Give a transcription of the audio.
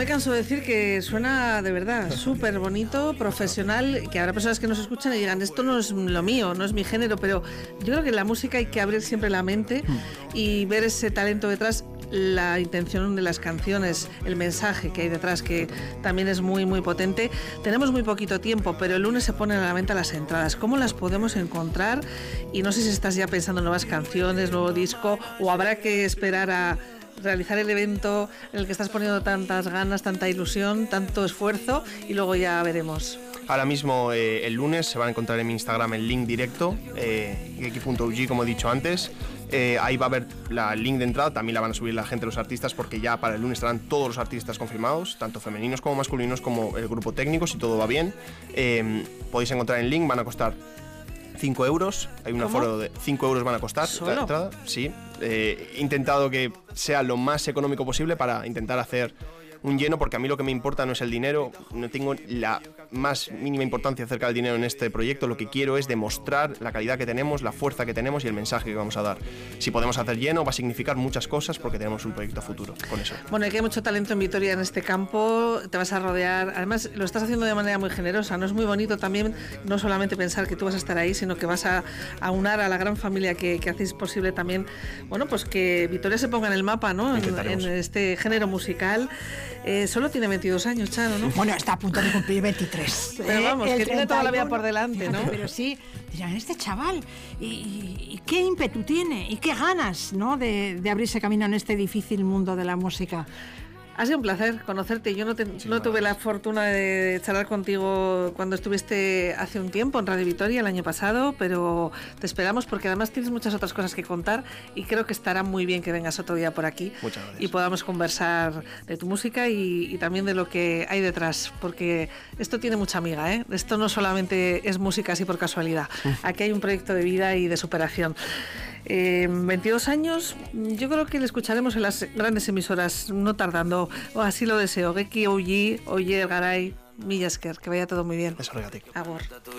me canso de decir que suena de verdad súper bonito, profesional, que habrá personas que nos escuchan y digan, esto no es lo mío, no es mi género, pero yo creo que en la música hay que abrir siempre la mente y ver ese talento detrás, la intención de las canciones, el mensaje que hay detrás, que también es muy, muy potente. Tenemos muy poquito tiempo, pero el lunes se ponen a la venta las entradas. ¿Cómo las podemos encontrar? Y no sé si estás ya pensando en nuevas canciones, nuevo disco, o habrá que esperar a realizar el evento en el que estás poniendo tantas ganas, tanta ilusión, tanto esfuerzo, y luego ya veremos. Ahora mismo el lunes se van a encontrar en mi Instagram el link directo, Igeki.ug, como he dicho antes. Ahí va a haber el link de entrada, también la van a subir la gente, los artistas, porque ya para el lunes estarán todos los artistas confirmados, tanto femeninos como masculinos, como el grupo técnico, si todo va bien. Podéis encontrar el link, van a costar 5 euros, hay un aforo de 5 euros van a costar la entrada, sí. He intentado que sea lo más económico posible para intentar hacer un lleno, porque a mí lo que me importa no es el dinero, no tengo la más mínima importancia acerca del dinero en este proyecto. Lo que quiero es demostrar la calidad que tenemos, la fuerza que tenemos y el mensaje que vamos a dar. Si podemos hacer lleno va a significar muchas cosas, porque tenemos un proyecto futuro con eso. Bueno, hay mucho talento en Vitoria en este campo, te vas a rodear, además lo estás haciendo de manera muy generosa, ¿no? Es muy bonito también no solamente pensar que tú vas a estar ahí, sino que vas a unar a la gran familia que hacéis posible también, bueno, pues que Vitoria se ponga en el mapa, ¿no? En este género musical. Solo tiene 22 años, Charo, ¿no? Bueno, está a punto de cumplir 23. Pero vamos, que tiene toda la vida por delante, ¿no? Pero sí, dirán, este chaval, ¿y qué ímpetu tiene? ¿Y qué ganas, ¿no? de abrirse camino en este difícil mundo de la música? Ha sido un placer conocerte. Yo no tuve la fortuna de charlar contigo cuando estuviste hace un tiempo en Radio Vitoria el año pasado, pero te esperamos porque además tienes muchas otras cosas que contar y creo que estará muy bien que vengas otro día por aquí. Muchas gracias. Y podamos conversar de tu música y también de lo que hay detrás, porque esto tiene mucha amiga, ¿eh? Esto no solamente es música así por casualidad. Aquí hay un proyecto de vida y de superación. 22 años, yo creo que le escucharemos en las grandes emisoras, no tardando, o así lo deseo. Igeki, Oyer, Garay, Mila esker, que vaya todo muy bien. Eso, regatic. Agur.